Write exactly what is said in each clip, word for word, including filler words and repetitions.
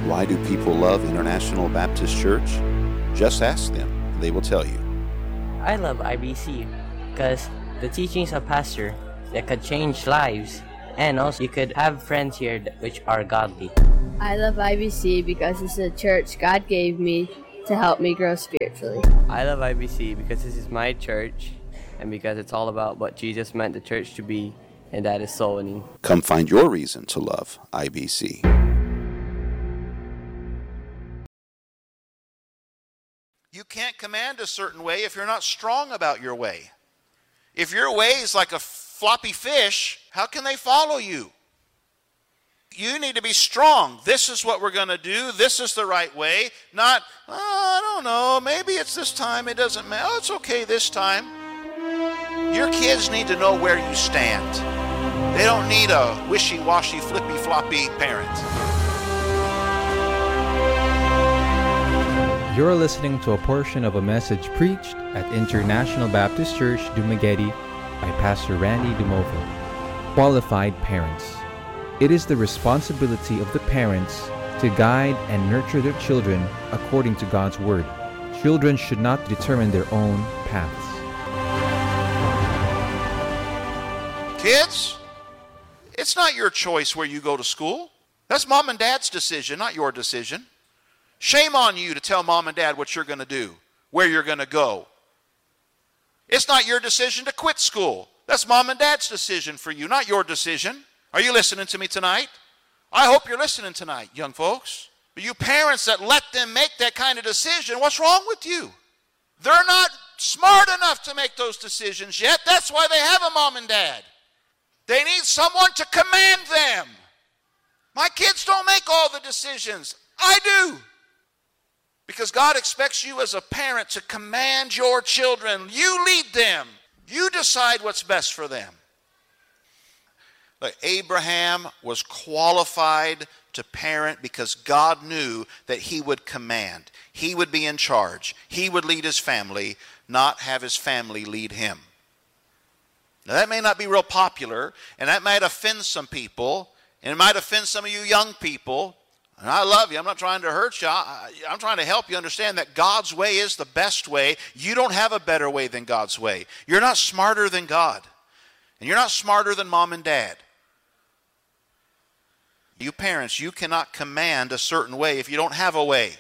Why do people love International Baptist Church? Just ask them, and they will tell you. I love I B C because the teachings of pastor that could change lives, and also you could have friends here which are godly. I love I B C because it's a church God gave me to help me grow spiritually. I love I B C because this is my church and because it's all about what Jesus meant the church to be, and that is soul winning. Come find your reason to love I B C. You can't command a certain way if you're not strong about your way. If your way is like a floppy fish, how can they follow you? You need to be strong. This is what we're going to do. This is the right way. Not, oh, I don't know, maybe it's this time. It doesn't matter. Oh, it's okay this time. Your kids need to know where you stand. They don't need a wishy-washy, flippy-floppy parent. You're listening to a portion of a message preached at International Baptist Church, Dumaguete by Pastor Randy Dumovo. Qualified parents. It is the responsibility of the parents to guide and nurture their children according to God's Word. Children should not determine their own paths. Kids, it's not your choice where you go to school. That's mom and dad's decision, not your decision. Shame on you to tell mom and dad what you're going to do, where you're going to go. It's not your decision to quit school. That's mom and dad's decision for you, not your decision. Are you listening to me tonight? I hope you're listening tonight, young folks. But you parents that let them make that kind of decision, what's wrong with you? They're not smart enough to make those decisions yet. That's why they have a mom and dad. They need someone to command them. My kids don't make all the decisions. I do. Because God expects you as a parent to command your children. You lead them. You decide what's best for them. But Abraham was qualified to parent because God knew that he would command. He would be in charge. He would lead his family, not have his family lead him. Now that may not be real popular, and that might offend some people, and it might offend some of you young people. And I love you. I'm not trying to hurt you. I, I'm trying to help you understand that God's way is the best way. You don't have a better way than God's way. You're not smarter than God. And you're not smarter than mom and dad. You parents, you cannot command a certain way if you don't have a way.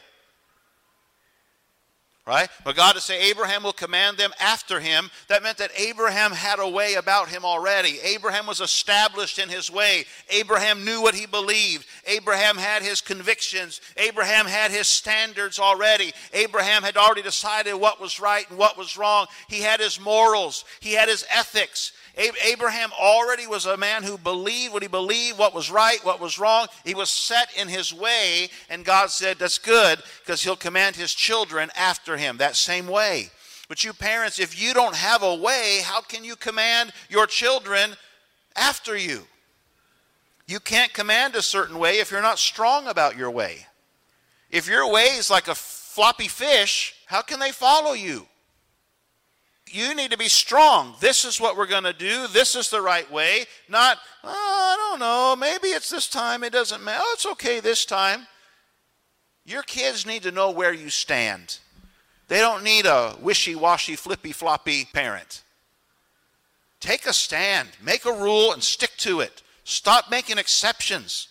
Right? But God to say Abraham will command them after him, that meant that Abraham had a way about him already. Abraham was established in his way. Abraham knew what he believed. Abraham had his convictions. Abraham had his standards already. Abraham had already decided what was right and what was wrong. He had his morals. He had his ethics. Abraham already was a man who believed what he believed, what was right, what was wrong. He was set in his way, and God said, that's good, because he'll command his children after him that same way. But you parents, if you don't have a way, how can you command your children after you? You can't command a certain way if you're not strong about your way. If your way is like a floppy fish, how can they follow you? You need to be strong. This is what we're going to do. This is the right way. Not, oh, I don't know, maybe it's this time. It doesn't matter. Oh, it's okay this time. Your kids need to know where you stand. They don't need a wishy-washy, flippy-floppy parent. Take a stand. Make a rule and stick to it. Stop making exceptions.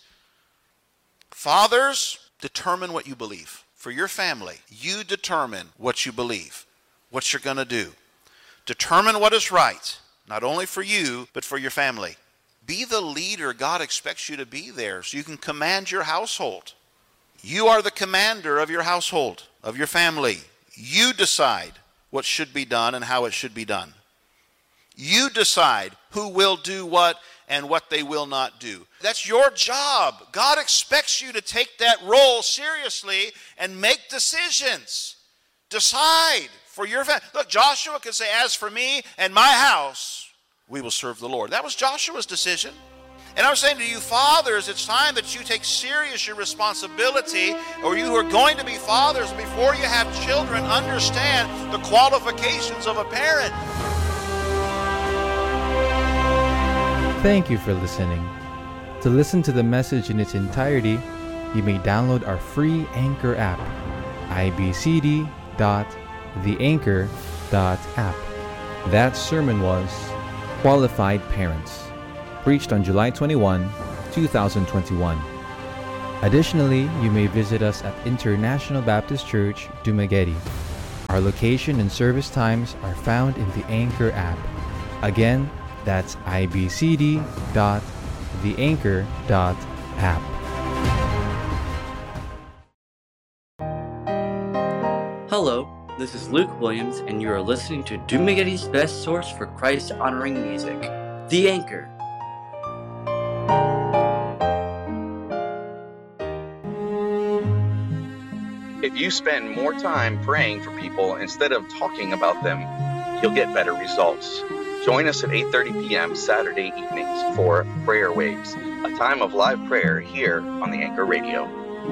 Fathers, determine what you believe. For your family, you determine what you believe, what you're going to do. Determine what is right, not only for you, but for your family. Be the leader God expects you to be there so you can command your household. You are the commander of your household, of your family. You decide what should be done and how it should be done. You decide who will do what and what they will not do. That's your job. God expects you to take that role seriously and make decisions. Decide. For your family. Look, Joshua could say, as for me and my house, we will serve the Lord. That was Joshua's decision. And I'm saying to you fathers, it's time that you take serious your responsibility, or you who are going to be fathers, before you have children, understand the qualifications of a parent. Thank you for listening. To listen to the message in its entirety, you may download our free Anchor app, i b c d dot the anchor dot app. That sermon was Qualified Parents, preached on July twenty-first, twenty twenty-one. Additionally, you may visit us at International Baptist Church, Dumaguete. Our location and service times are found in the Anchor app. Again, that's i b c d dot the anchor dot app. Hello, this is Luke Williams, and you are listening to Dumaguete's best source for Christ-honoring music, The Anchor. If you spend more time praying for people instead of talking about them, you'll get better results. Join us at eight thirty p.m. Saturday evenings for Prayer Waves, a time of live prayer here on the Anchor Radio.